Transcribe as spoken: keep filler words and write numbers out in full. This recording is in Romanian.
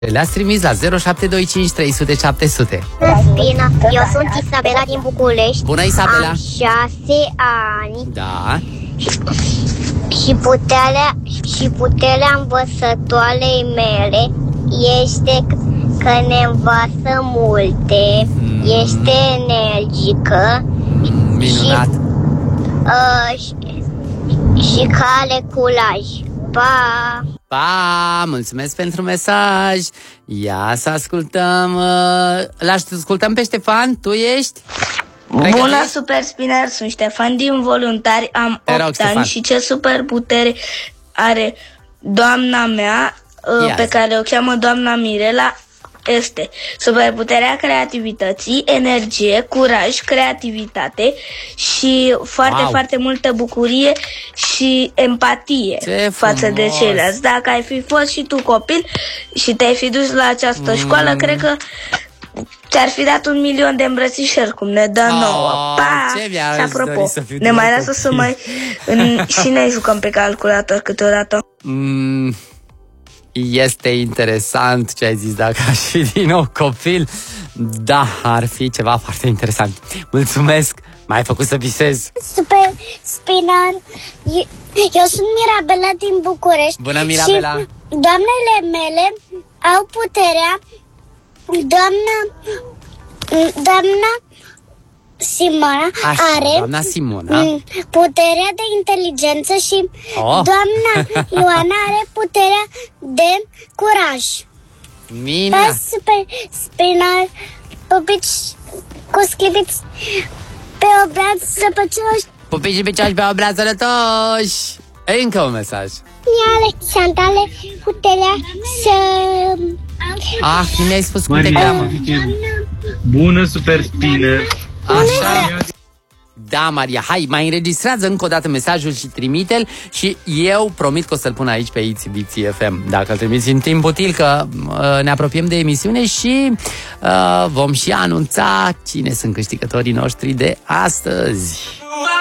Le-ați trimis la zero șapte doi cinci trei sute șapte sute. Bine, eu sunt Isabela din București. Bună, Isabela! Am șase ani. Da. Și puterea, și puterea învățătoarei mele este că ne învață multe, mm. este energică. Minunat! Și, uh, și, și care curaj. Pa! Pa! Mulțumesc pentru mesaj! Ia să ascultăm... Uh, l-ascultăm pe Ștefan, tu ești? Bună, Super Spinner, sunt Ștefan din Voluntari, am opt ani și ce super putere are doamna mea, uh, pe care o cheamă doamna Mirela, este superputerea creativității, energie, curaj, creativitate și foarte, wow. foarte multă bucurie și empatie ce față frumos. de ceilalți. Dacă ai fi fost și tu copil și te-ai fi dus la această mm. școală, cred că ți-ar fi dat un milion de îmbrățișări, cum ne dă oh, nouă. Pa! Și apropo, ne mai lasă să mai în, și ne jucăm pe calculator câteodată. Mm. Este interesant ce ai zis, dacă aș fi din nou copil. Da, ar fi ceva foarte interesant. Mulțumesc, m-ai făcut să visez. Super Spinner, eu, eu sunt Mirabela din București. Bună, Mirabela. Și doamnele mele au puterea. Doamna Doamna Simona Așa, are doamna Simona puterea de inteligență și oh. doamna Ioana are puterea de curaj. Mina. Pe Super Spinner, pupici cu schipiți pe obraz săpăcioși. Pupici și picioși pe obraz sănătoși. Încă un mesaj. Alexandra are puterea să... Ah, mi-ai spus cum te cheamă. Bună, Super Spinner. Așa. Da, Maria, hai, mai înregistrează încă o dată mesajul și trimite-l și eu promit că o să-l pun aici pe It's Viții F M. Dacă îl trimiți în timp util, că uh, ne apropiem de emisiune și uh, vom și anunța cine sunt câștigătorii noștri de astăzi.